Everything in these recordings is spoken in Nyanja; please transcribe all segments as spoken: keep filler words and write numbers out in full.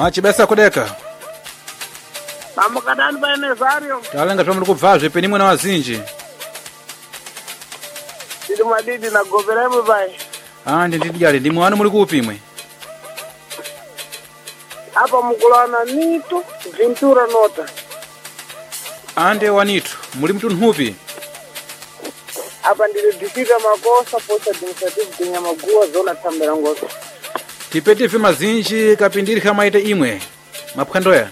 Mwachibesa kudeka. Amukadani pa Enesario. Talenga twa mlikubvazve peni mwana wazinji. Tili madidi na goveremu pai. Ah ndi ndijali ndi mwana muli kupi mwe? Hapa mkulana nitu Ventura Nota. Ande wanitu muli mtu nhupi. Hapa ndili difika makosa posta administrative kwenye magua zona tambera ngoso. Tipeti fi mazinji kapindiri kama ite imwe. Mapkandoya.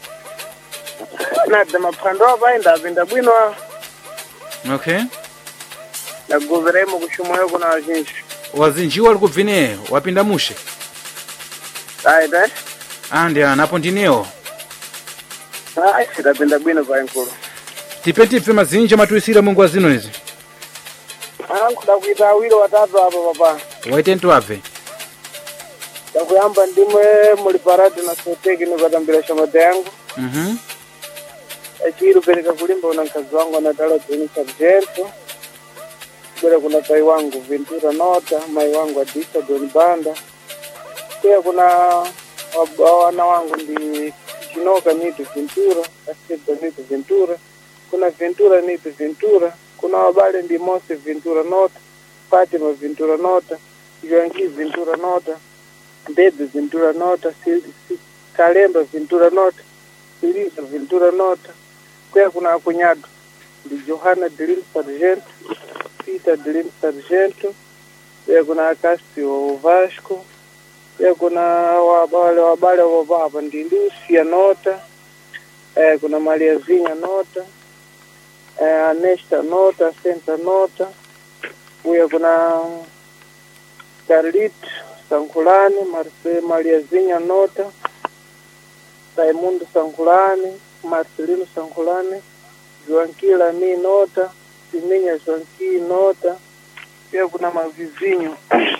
Na dama pkandoya pai ndapinda bwino. Okay. Na goveremu kushumoyo kuna wazinji. Wazinji wali kubvine wapinda mushe. Aida. Ande anapo ndineo. Ai ndapinda bwino pai nkulu. Tipeti fi mazinji matuisira Mungu azino nizi. Anku ndakuita awilo watatu hapa papa. Waite ntwave. Ndakuyamba ndimwe muli paradi na soteki nikatambira shamata yangu. Mhm. Mm Achiru peleka kulimba una mkazi wangu anatala Jeni Sargento. Kule kuna pai wangu Ventura Nota, mai wangu Adisa Don Banda. Pia kuna wana wangu ndi Chinoka Nitu Ventura, Aseta Nitu Ventura. Kuna Ventura Nitu Ventura. Kuna wabale ndi Mose Ventura Nota, Fatima Ventura Nota, Joangi Ventura Nota, Bebe Ventura Nota, Kalemba Ventura Nota, Silisa Ventura Nota. Pia kuna akunyado ndi Johanna Delim Sargento, Peter Delim Sargento. Pia kuna Acastio Vasco. Pia kuna wabale wabale wababa ndi Lucia Nota. Eh, kuna Maria Zinha Nota. Eh, Anesta Nota, Senta Nota. Pia kuna Carlit Sankulani, Marce Maria Zinha Nota. Raimundo Sankulani, Marcelino Sankulani, Joanquila Mi Nota, Siminya Joanqui Nota. Pia kuna mavizinho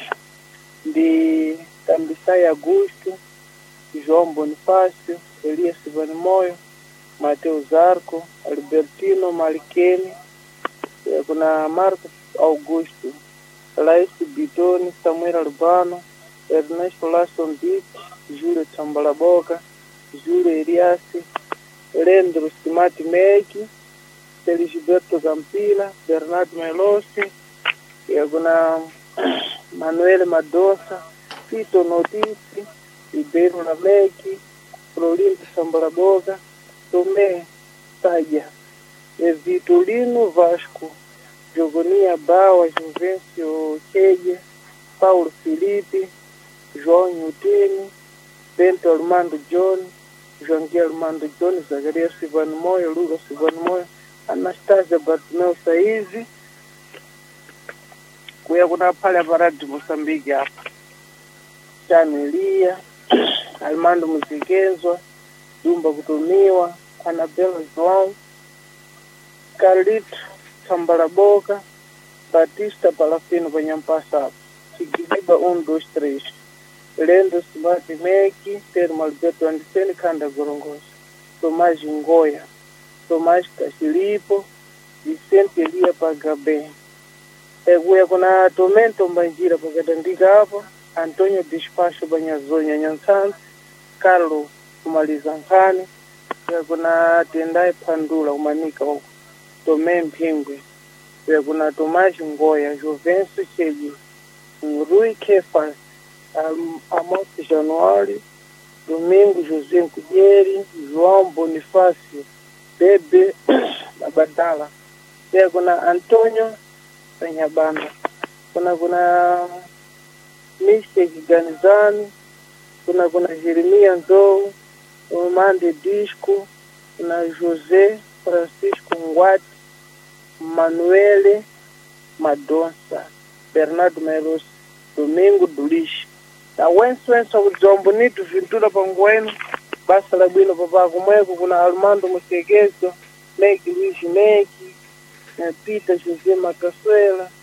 de Tambisai Augusto, João Bonifácio, Elias Vanimoyo, Mateus Arco, Albertino Malikeni. Pia kuna Marcos Augusto, Laís Bitoni, Samuel Albano, Ernesto Lasson Dick, Júlio Tambalaboca, Júlio Eliassi, Leandro Stimati Meki, Felisberto Zampila, Bernardo Melosi. Pia kuna Manuel Madosa, Tito Notisi, Ribeiro Lameki, Prolindo Sambalaboga, Tomé Taia, Vitolino Vasco, Jogonia Baua, Juvencio Chegue, Paulo Felipe, João Nutini, Bento Armando John, João Armando John, Zacarias Silvano Moyo, Lucas Silvano Moyo, Anastasia Bartomeu Saizi. Kuya kuna pale paradi Mosambiki hapa. Chani Elia, Armando Musikezwa, Dumba Kutumiwa, Anabela João, Carlito Tambalaboca, Batista Palafino Banhampassa hapa. Chiquidiba um, dois, três. Lendo Smart Meki, Termo Alberto Andicene, Kanda Gorongosa. Tomás Ngoya, Tomás Cachilipo, Vicente Elia Pagabé. Eguya kuna Tomento Mbanjira Pagatandika hapa, Antonio Despacho Banyazonya Nyansanza, Carlo Kumalizankani. Pia kuna Tendai Pandula Umanika huko, Tomé Mpingwe. Pia kuna Tomás Ngoya, Jovencio Cheji, Rui Kefas, Um, Amos Januário, Domingo José Cuderi, João Bonifácio, Bebe Babadala. Pia kuna Antônio Sanyabanda. Kuna kuna Mister Giganizani, kuna kuna Jeremia Nzou, Mande Disco, kuna José Francisco Ngwati, Manuele Madonça, Bernardo Melos, Domingo Dulish. Na wensu wensu kujombo nitu Ventura Pangwenu, basa la bwino papa kumweko kuna Armando Musegezo, Meki Luigi Meki, Peter José Macasuela,